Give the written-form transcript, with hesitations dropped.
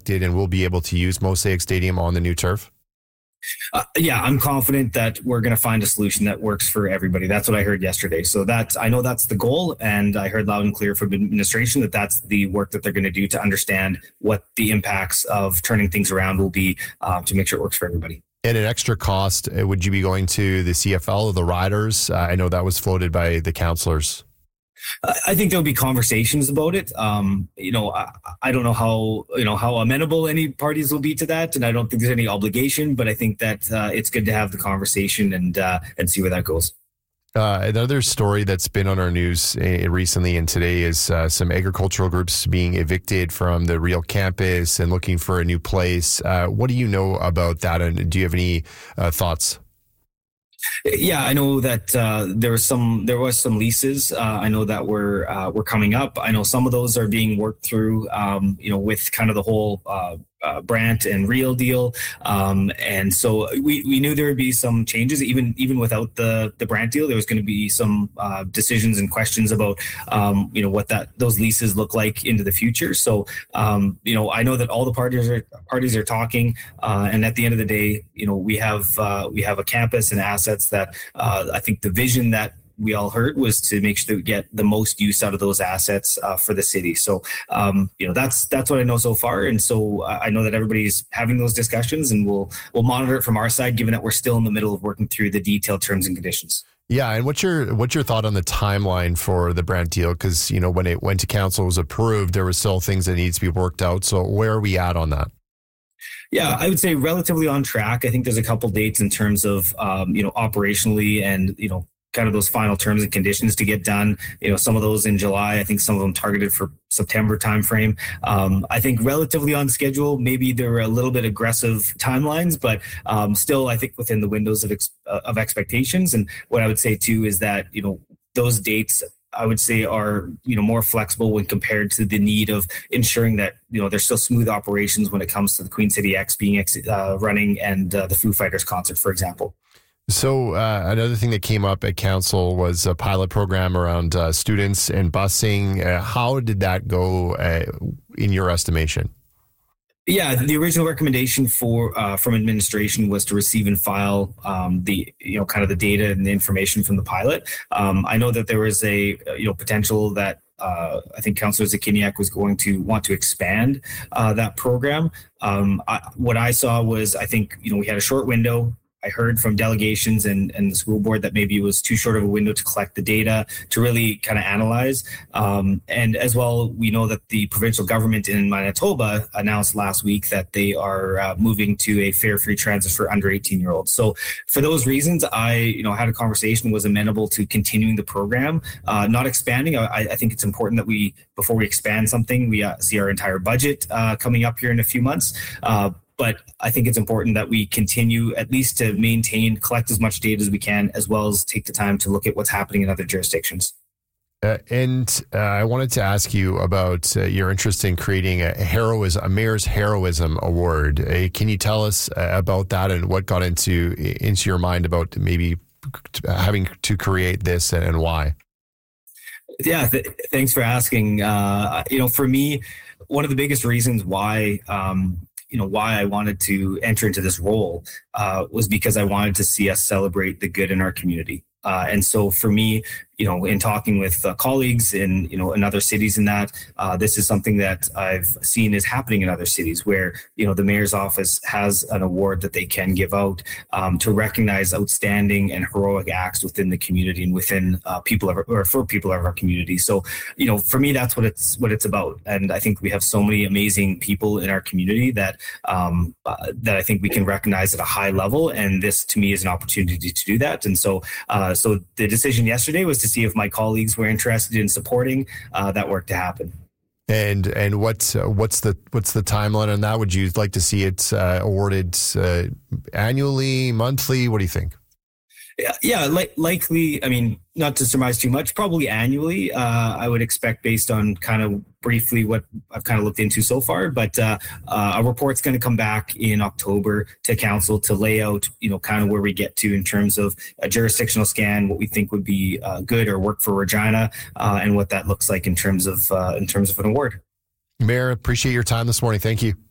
elected and will be able to use Mosaic Stadium on the new turf? Yeah, I'm confident that we're going to find a solution that works for everybody. That's what I heard yesterday. So I know that's the goal. And I heard loud and clear from administration that that's the work that they're going to do to understand what the impacts of turning things around will be to make sure it works for everybody. At an extra cost, would you be going to the CFL or the Riders? I know that was floated by the councillors. I think there'll be conversations about it. I don't know how amenable any parties will be to that, and I don't think there's any obligation. But I think that it's good to have the conversation and see where that goes. Another story that's been on our news recently and today is some agricultural groups being evicted from the Real campus and looking for a new place. What do you know about that, and do you have any thoughts? Yeah, I know that there was some leases. I know that were coming up. I know some of those are being worked through. With kind of the whole Brant and Real deal, and so we knew there would be some changes. Even without the Brant deal, there was going to be some decisions and questions about what those leases look like into the future. So I know that all the parties are talking, and at the end of the day, we have a campus and assets that I think the vision that we all heard was to make sure that we get the most use out of those assets for the city. So, that's what I know so far. And so I know that everybody's having those discussions, and we'll monitor it from our side, given that we're still in the middle of working through the detailed terms and conditions. Yeah. And what's your thought on the timeline for the Brant deal? Because, when it went to council, was approved, there were still things that needs to be worked out. So where are we at on that? Yeah, I would say relatively on track. I think there's a couple dates in terms of, operationally and, kind of those final terms and conditions to get done. Some of those in July. I think some of them targeted for September timeframe. I think relatively on schedule. Maybe there were a little bit aggressive timelines, but still, I think within the windows of expectations. And what I would say too is that those dates, I would say, are more flexible when compared to the need of ensuring that there's still smooth operations when it comes to the Queen City X being running and the Foo Fighters concert, for example. So another thing that came up at council was a pilot program around students and busing. How did that go in your estimation? Yeah, the original recommendation from administration was to receive and file the the data and the information from the pilot. I know that there was a potential that I think Councillor Zakiniak was going to want to expand that program. What I saw was, I think we had a short window. I heard from delegations and the school board that maybe it was too short of a window to collect the data to really kind of analyze. And as well, we know that the provincial government in Manitoba announced last week that they are moving to a fare free transit for under 18-year-olds. So for those reasons, I had a conversation, was amenable to continuing the program, not expanding. I think it's important that before we expand something, we see our entire budget coming up here in a few months. But I think it's important that we continue at least to collect as much data as we can, as well as take the time to look at what's happening in other jurisdictions. I wanted to ask you about your interest in creating a Mayor's Heroism Award. Can you tell us about that and what got into your mind about maybe having to create this and why? Yeah, thanks for asking. For me, one of the biggest reasons why I wanted to enter into this role was because I wanted to see us celebrate the good in our community. And so for me, in talking with colleagues in other cities this is something that I've seen is happening in other cities where, the mayor's office has an award that they can give out to recognize outstanding and heroic acts within the community and within for people of our community. So, for me, that's what it's about. And I think we have so many amazing people in our community that I think we can recognize at a high level. And this to me is an opportunity to do that. And so the decision yesterday was to see if my colleagues were interested in supporting that work to happen. And what's the timeline on that? Would you like to see it awarded annually, monthly? What do you think? Yeah, likely. I mean, not to surmise too much, probably annually. I would expect, based on kind of briefly what I've kind of looked into so far. But a report's going to come back in October to council to lay out, kind of where we get to in terms of a jurisdictional scan, what we think would be good or work for Regina, and what that looks like in terms of an award. Mayor, appreciate your time this morning. Thank you.